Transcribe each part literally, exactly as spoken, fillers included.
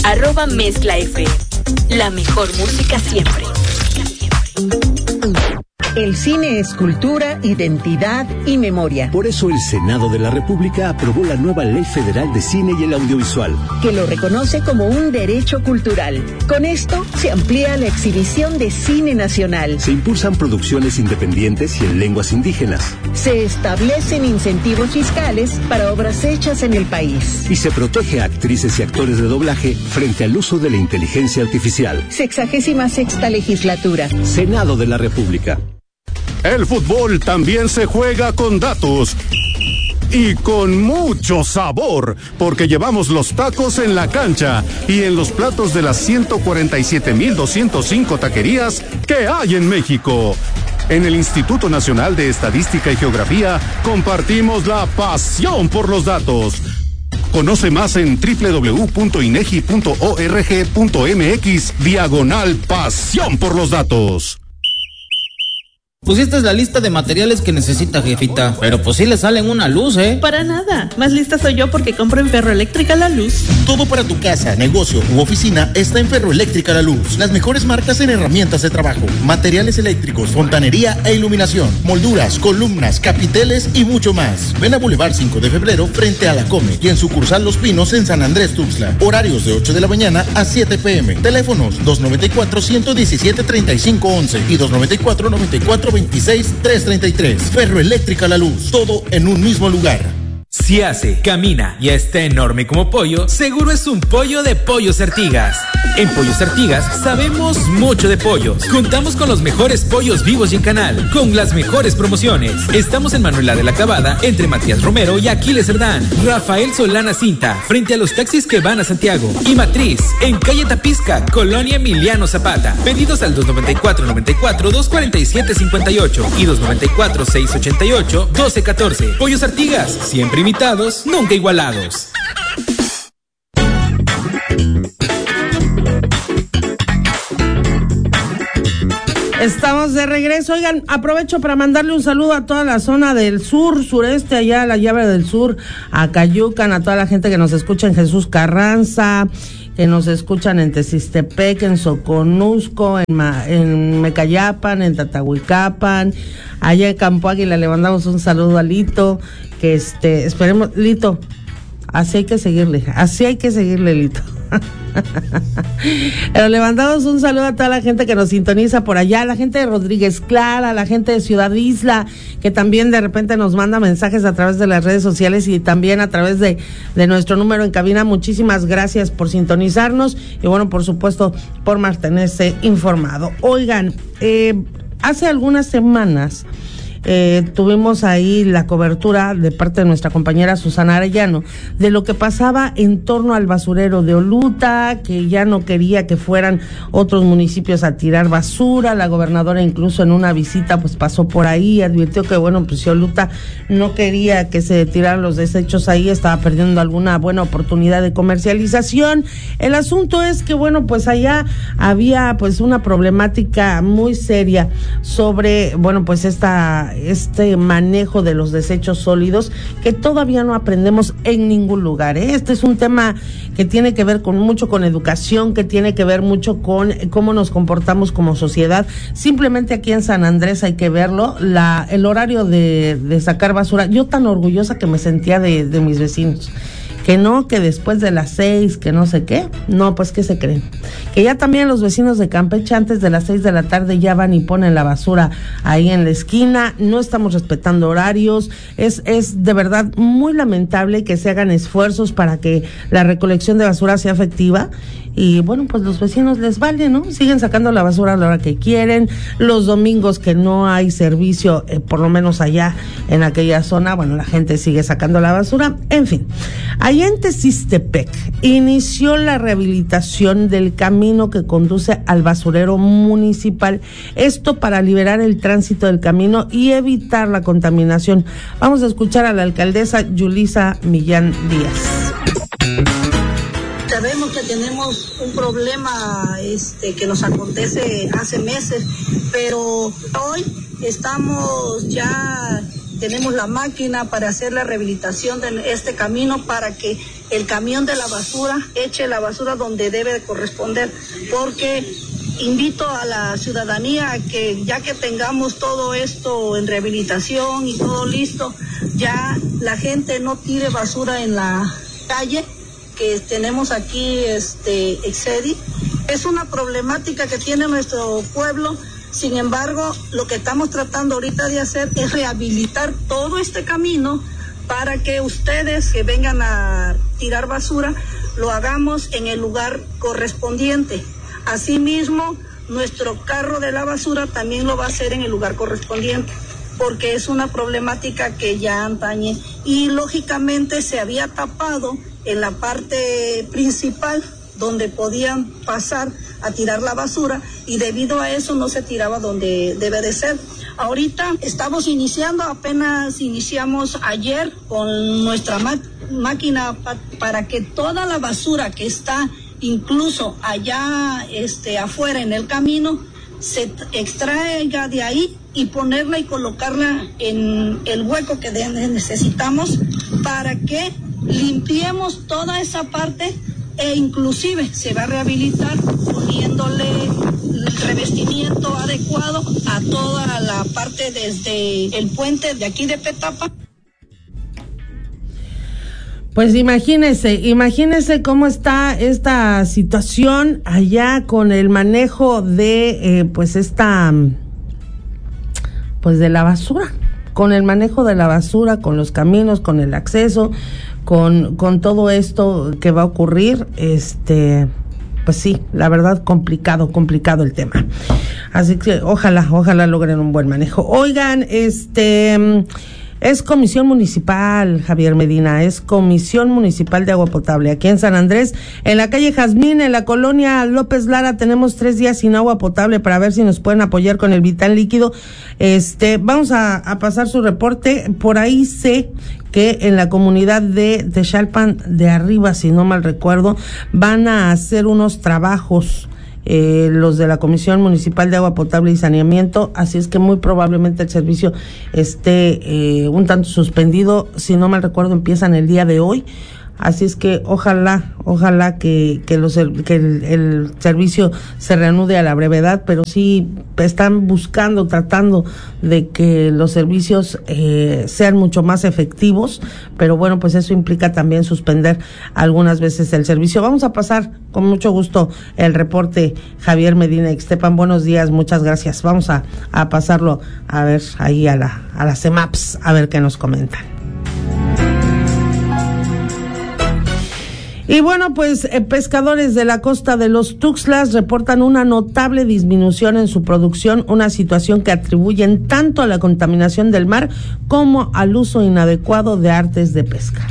arroba Mezcla F M. La mejor música siempre. El cine es cultura, identidad y memoria. Por eso el Senado de la República aprobó la nueva Ley Federal de Cine y el Audiovisual, que lo reconoce como un derecho cultural. Con esto se amplía la exhibición de cine nacional. Se impulsan producciones independientes y en lenguas indígenas. Se establecen incentivos fiscales para obras hechas en el país. Y se protege a actrices y actores de doblaje frente al uso de la inteligencia artificial. Sexagésima sexta legislatura. Senado de la República. El fútbol también se juega con datos y con mucho sabor, porque llevamos los tacos en la cancha y en los platos de las ciento cuarenta y siete mil doscientos cinco taquerías que hay en México. En el Instituto Nacional de Estadística y Geografía compartimos la pasión por los datos. Conoce más en doble u doble u doble u punto inegi punto org punto mx diagonal pasión por los datos. Pues esta es la lista de materiales que necesita, jefita. Pero pues sí le salen una luz, ¿eh? Para nada. Más lista soy yo porque compro en Ferroeléctrica La Luz. Todo para tu casa, negocio u oficina está en Ferroeléctrica La Luz. Las mejores marcas en herramientas de trabajo, materiales eléctricos, fontanería e iluminación, molduras, columnas, capiteles y mucho más. Ven a Boulevard cinco de febrero frente a la Come y en sucursal Los Pinos en San Andrés Tuxtla. Horarios de ocho de la mañana a siete pm. Teléfonos dos noventa y cuatro, ciento diecisiete, treinta y cinco once y dos noventa y cuatro, noventa y cuatro veintiséis, trescientos treinta y tres. Ferroeléctrica La Luz, todo en un mismo lugar. Si hace, camina y está enorme como pollo, seguro es un pollo de Pollos Artigas. En Pollos Artigas sabemos mucho de pollos. Contamos con los mejores pollos vivos y en canal, con las mejores promociones. Estamos en Manuela de la Cabada, entre Matías Romero y Aquiles Cerdán. Rafael Solana Cinta, frente a los taxis que van a Santiago. Y Matriz, en calle Tapisca, Colonia Emiliano Zapata. Pedidos al dos noventa y cuatro, noventa y cuatro, dos cuarenta y siete, cincuenta y ocho y dos noventa y cuatro, seiscientos ochenta y ocho, doce catorce. Pollos Artigas, siempre imitados, nunca igualados. Estamos de regreso. Oigan, aprovecho para mandarle un saludo a toda la zona del sur, sureste, allá a la llave del sur, a Cayucan, a toda la gente que nos escucha en Jesús Carranza, que nos escuchan en Tezistepec, en Soconusco, en, Ma, en Mecayapan, en Tatahuicapan, allá en Campo Águila. Le mandamos un saludo a Lito, que este, esperemos, Lito, así hay que seguirle, así hay que seguirle, Lito. Pero le mandamos un saludo a toda la gente que nos sintoniza por allá, la gente de Rodríguez Clara, la gente de Ciudad Isla, que también de repente nos manda mensajes a través de las redes sociales y también a través de, de nuestro número en cabina. Muchísimas gracias por sintonizarnos y bueno, por supuesto, por mantenerse informado. Oigan, eh, hace algunas semanas Eh, tuvimos ahí la cobertura de parte de nuestra compañera Susana Arellano de lo que pasaba en torno al basurero de Oluta, que ya no quería que fueran otros municipios a tirar basura. La gobernadora incluso en una visita pues pasó por ahí y advirtió que bueno, pues si Oluta no quería que se tiraran los desechos ahí, estaba perdiendo alguna buena oportunidad de comercialización. El asunto es que bueno, pues allá había pues una problemática muy seria sobre bueno, pues esta este manejo de los desechos sólidos que todavía no aprendemos en ningún lugar, ¿eh? Este es un tema que tiene que ver con mucho con educación, que tiene que ver mucho con cómo nos comportamos como sociedad. Simplemente aquí en San Andrés hay que verlo, la el horario de, de sacar basura. Yo tan orgullosa que me sentía de, de mis vecinos. Que no, que después de las seis, que no sé qué. No, pues, ¿qué se creen? Que ya también los vecinos de Campeche antes de las seis de la tarde ya van y ponen la basura ahí en la esquina. No estamos respetando horarios. Es, es de verdad muy lamentable que se hagan esfuerzos para que la recolección de basura sea efectiva. Y bueno, pues los vecinos les vale, ¿no? Siguen sacando la basura a la hora que quieren. Los domingos que no hay servicio, eh, por lo menos allá en aquella zona, bueno, la gente sigue sacando la basura. En fin, allá en Tezistepec inició la rehabilitación del camino que conduce al basurero municipal. Esto para liberar el tránsito del camino y evitar la contaminación. Vamos a escuchar a la alcaldesa Yulisa Millán Díaz. Sabemos que tenemos un problema este, que nos acontece hace meses, pero hoy estamos ya, tenemos la máquina para hacer la rehabilitación de este camino para que el camión de la basura eche la basura donde debe corresponder, porque invito a la ciudadanía a que ya que tengamos todo esto en rehabilitación y todo listo, ya la gente no tire basura en la calle que tenemos aquí, este, Excedi. Es una problemática que tiene nuestro pueblo. Sin embargo, lo que estamos tratando ahorita de hacer es rehabilitar todo este camino para que ustedes que vengan a tirar basura lo hagamos en el lugar correspondiente. Asimismo, nuestro carro de la basura también lo va a hacer en el lugar correspondiente, porque es una problemática que ya antañe y lógicamente se había tapado en la parte principal donde podían pasar a tirar la basura y debido a eso no se tiraba donde debe de ser. Ahorita estamos iniciando, apenas iniciamos ayer con nuestra ma- máquina pa- para que toda la basura que está incluso allá este, afuera en el camino se t- extraiga de ahí y ponerla y colocarla en el hueco que de- necesitamos para que limpiemos toda esa parte e inclusive se va a rehabilitar poniéndole el revestimiento adecuado a toda la parte desde el puente de aquí de Petapa. Pues imagínese, imagínese cómo está esta situación allá con el manejo de, eh, pues esta, pues de la basura, con el manejo de la basura, con los caminos, con el acceso, con, con todo esto que va a ocurrir, este, pues sí, la verdad complicado, complicado el tema. Así que ojalá, ojalá logren un buen manejo. Oigan, este... Es Comisión Municipal, Javier Medina, es Comisión Municipal de Agua Potable. Aquí en San Andrés, en la calle Jazmín, en la colonia López Lara, tenemos tres días sin agua potable para ver si nos pueden apoyar con el vital líquido. Este, vamos a, a pasar su reporte. Por ahí sé que en la comunidad de Texalpan de Arriba, si no mal recuerdo, van a hacer unos trabajos Eh, los de la Comisión Municipal de Agua Potable y Saneamiento, así es que muy probablemente el servicio esté eh, un tanto suspendido, si no mal recuerdo empiezan el día de hoy, así es que ojalá, ojalá que, que, los, que el, el servicio se reanude a la brevedad, pero sí están buscando, tratando de que los servicios eh, sean mucho más efectivos, pero bueno, pues eso implica también suspender algunas veces el servicio. Vamos a pasar con mucho gusto el reporte, Javier Medina Ixtepan. Buenos días, muchas gracias. Vamos a, a pasarlo a ver ahí a la, a la CEMAPS, a ver qué nos comentan. Y bueno, pues eh, pescadores de la costa de los Tuxtlas reportan una notable disminución en su producción, una situación que atribuyen tanto a la contaminación del mar como al uso inadecuado de artes de pesca.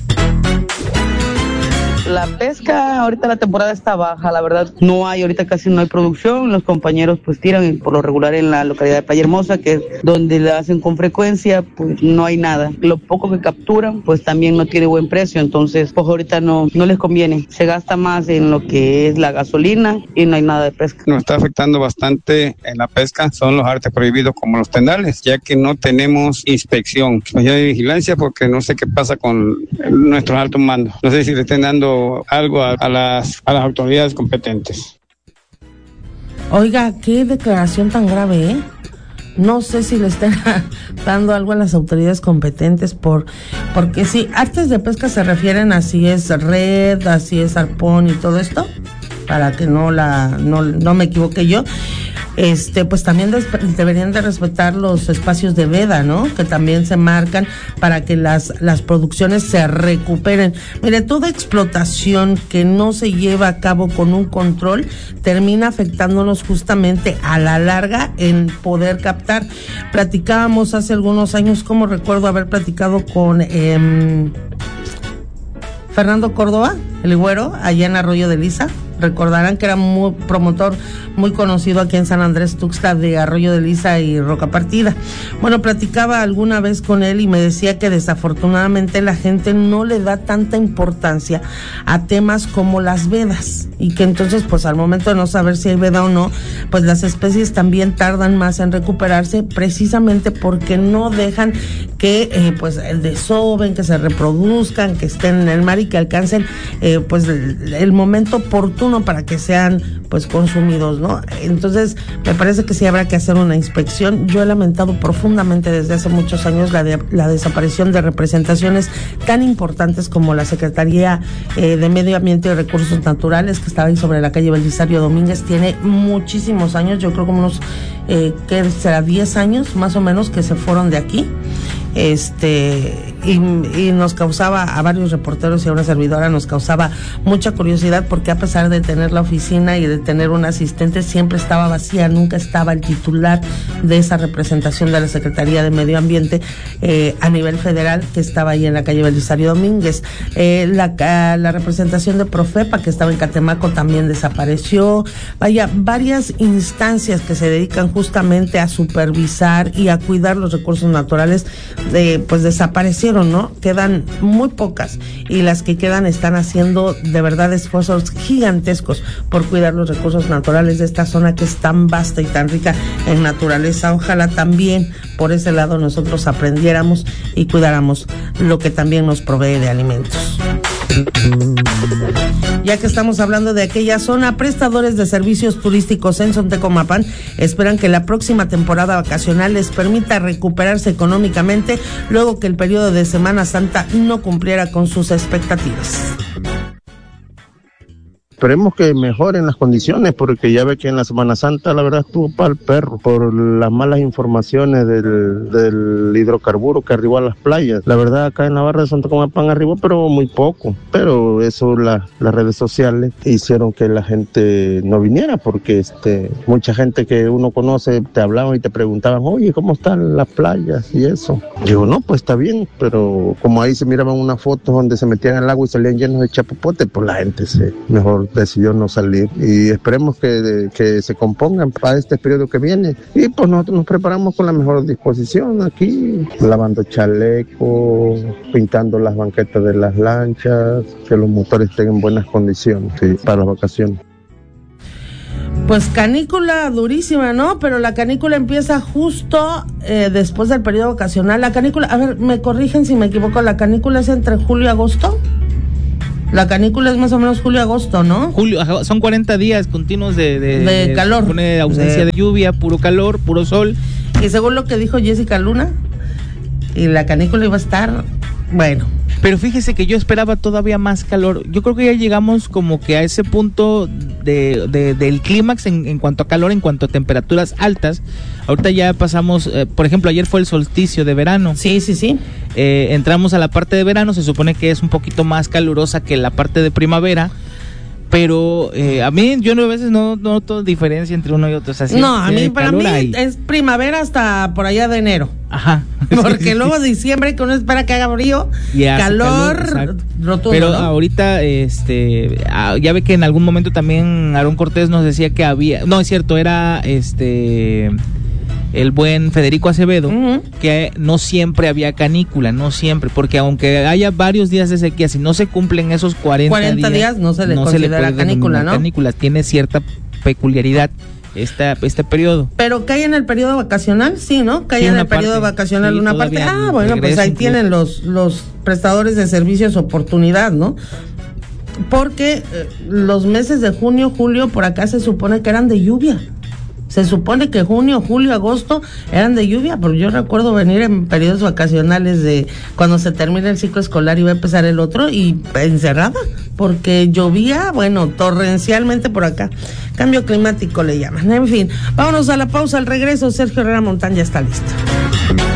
La pesca, ahorita la temporada está baja, la verdad no hay, ahorita casi no hay producción, los compañeros pues tiran por lo regular en la localidad de Playa Hermosa, que es donde la hacen con frecuencia, pues no hay nada. Lo poco que capturan pues también no tiene buen precio, entonces pues ahorita no, no les conviene, se gasta más en lo que es la gasolina y no hay nada de pesca. Nos está afectando bastante en la pesca, son los artes prohibidos como los tendales, ya que no tenemos inspección, no hay vigilancia porque no sé qué pasa con nuestros altos mandos, no sé si le estén dando algo a, a las a las autoridades competentes. Oiga, qué declaración tan grave, ¿eh? No sé si le están dando algo a las autoridades competentes por porque si artes de pesca se refieren a si es red, a si es arpón y todo esto, para que no la no, no me equivoque yo. Este, pues también des- deberían de respetar los espacios de veda, ¿no? Que también se marcan para que las, las producciones se recuperen. Mire, toda explotación que no se lleva a cabo con un control termina afectándonos justamente a la larga en poder captar. Platicábamos hace algunos años, como recuerdo haber platicado con eh, Fernando Córdoba, el güero, allá en Arroyo de Lisa, recordarán que era muy promotor, muy conocido aquí en San Andrés Tuxtla de Arroyo de Lisa y Roca Partida. Bueno, platicaba alguna vez con él y me decía que desafortunadamente la gente no le da tanta importancia a temas como las vedas, y que entonces pues al momento de no saber si hay veda o no, pues las especies también tardan más en recuperarse, precisamente porque no dejan que eh, pues desoven, que se reproduzcan, que estén en el mar y que alcancen eh, pues el, el momento oportuno para que sean pues consumidos, ¿no? Entonces me parece que sí habrá que hacer una inspección. Yo he lamentado profundamente desde hace muchos años la, de, la desaparición de representaciones tan importantes como la Secretaría eh, de Medio Ambiente y Recursos Naturales, que estaba ahí sobre la calle Belisario Domínguez. Tiene muchísimos años, yo creo como unos eh, ¿qué será? diez años más o menos que se fueron de aquí. Este y, y nos causaba, a varios reporteros y a una servidora nos causaba mucha curiosidad, porque a pesar de tener la oficina y de tener un asistente, siempre estaba vacía, nunca estaba el titular de esa representación de la Secretaría de Medio Ambiente eh, a nivel federal, que estaba ahí en la calle Belisario Domínguez. Eh, la, la representación de Profepa, que estaba en Catemaco, también desapareció. Vaya, varias instancias que se dedican justamente a supervisar y a cuidar los recursos naturales de, pues desaparecieron, ¿no? Quedan muy pocas, y las que quedan están haciendo de verdad esfuerzos gigantescos por cuidar los recursos naturales de esta zona que es tan vasta y tan rica en naturaleza. Ojalá también por ese lado nosotros aprendiéramos y cuidáramos lo que también nos provee de alimentos. Ya que estamos hablando de aquella zona, prestadores de servicios turísticos en Xontecomapán esperan que la próxima temporada vacacional les permita recuperarse económicamente luego que el periodo de Semana Santa no cumpliera con sus expectativas. Esperemos que mejoren las condiciones, porque ya ve que en la Semana Santa la verdad estuvo para el perro por las malas informaciones del, del hidrocarburo que arribó a las playas. La verdad acá en la barra de Xontecomapán arribó, pero muy poco. Pero eso la, las redes sociales hicieron que la gente no viniera, porque este mucha gente que uno conoce te hablaban y te preguntaban, oye, ¿cómo están las playas? Y eso. Digo, no, pues está bien, pero como ahí se miraban unas fotos donde se metían al agua y salían llenos de chapopote, pues la gente se mejor decidió no salir, y esperemos que, que se compongan para este periodo que viene, y pues nosotros nos preparamos con la mejor disposición aquí, lavando chalecos, pintando las banquetas de las lanchas, que los motores estén en buenas condiciones, sí, para las vacaciones. Pues canícula durísima, ¿no? Pero la canícula empieza justo eh, después del periodo vacacional. La canícula, a ver, me corrigen si me equivoco, ¿la canícula es entre julio y agosto? La canícula es más o menos julio-agosto, ¿no? Julio, son cuarenta días continuos de, de, de, de calor. De ausencia de... de lluvia, puro calor, puro sol. Y según lo que dijo Jessica Luna, y la canícula iba a estar, bueno. Pero fíjese que yo esperaba todavía más calor. Yo creo que ya llegamos como que a ese punto de, de del clímax en, en cuanto a calor, en cuanto a temperaturas altas. Ahorita ya pasamos, eh, por ejemplo, ayer fue el solsticio de verano. Sí, sí, sí. Eh, entramos a la parte de verano, se supone que es un poquito más calurosa que la parte de primavera. Pero eh, a mí, yo no, a veces no noto diferencia entre uno y otro. O sea, no, a mí, para mí hay. Es primavera hasta por allá de enero. Ajá. Porque sí, luego diciembre, que uno espera que haga frío, calor, calor rotundo. Pero ¿no? ahorita, este, ya ve que en algún momento también Aarón Cortés nos decía que había, no es cierto, era este... el buen Federico Acevedo, uh-huh. que no siempre había canícula, no siempre, porque aunque haya varios días de sequía, si no se cumplen esos cuarenta, cuarenta días, no se le no considera se le canícula, ¿no? Canícula, tiene cierta peculiaridad esta, este periodo. Pero cae en el periodo vacacional, sí, ¿no? Cae sí, en el parte, periodo vacacional sí, una parte. Ah, bueno, pues ahí incluso tienen los, los prestadores de servicios oportunidad, ¿no? Porque eh, los meses de junio, julio, por acá se supone que eran de lluvia. Se supone que junio, julio, agosto eran de lluvia, pero yo recuerdo venir en periodos vacacionales de cuando se termina el ciclo escolar y va a empezar el otro, y encerrada, porque llovía, bueno, torrencialmente por acá. Cambio climático le llaman. En fin, vámonos a la pausa. Al regreso, Sergio Herrera Montán ya está listo.